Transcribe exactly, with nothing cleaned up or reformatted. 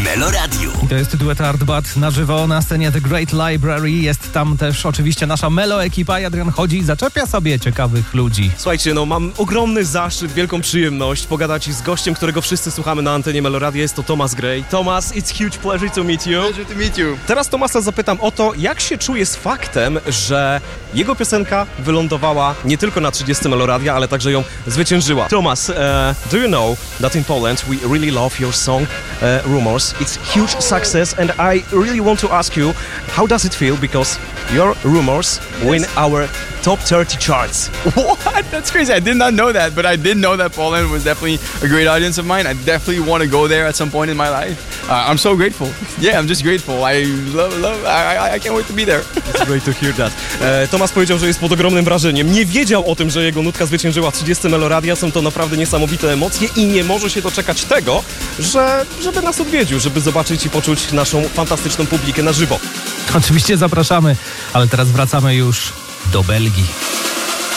Meloradio. I to jest duet Artbat na żywo na scenie The Great Library. Jest tam też oczywiście nasza Melo ekipa. Adrian chodzi i zaczepia sobie ciekawych ludzi. Słuchajcie, no mam ogromny zaszczyt, wielką przyjemność pogadać z gościem, którego wszyscy słuchamy na antenie Meloradia. Jest to Thomas Gray. Thomas, it's huge pleasure to meet you. Pleasure to meet you. Teraz Thomasa zapytam o to, jak się czuje z faktem, że jego piosenka wylądowała nie tylko na trzydziestce Meloradia, ale także ją zwyciężyła. Thomas, uh, do you know that in Poland we really love your song uh, Rumors? It's huge success and I really want to ask you, how does it feel because your Rumors win our top thirty charts? What? That's crazy. I did not know that, but I did know that Poland was definitely a great audience of mine. I definitely want to go there at some point in my life. Uh, I'm so grateful. Yeah, I'm just grateful. I love, love, I, I can't wait to be there. It's great to hear that. E, Thomas powiedział, że jest pod ogromnym wrażeniem. Nie wiedział o tym, że jego nutka zwyciężyła trzydziestce Meloradia. Są to naprawdę niesamowite emocje i nie może się doczekać tego, że, żeby nas odwiedził, żeby zobaczyć i poczuć naszą fantastyczną publikę na żywo. Oczywiście zapraszamy, ale teraz wracamy już do Belgii.